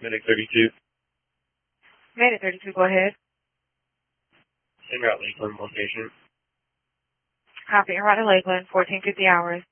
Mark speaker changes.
Speaker 1: Medic 32.
Speaker 2: Medic 32, go ahead.
Speaker 1: En route Lakeland location.
Speaker 2: Copy, en route to Lakeland, 1450 hours.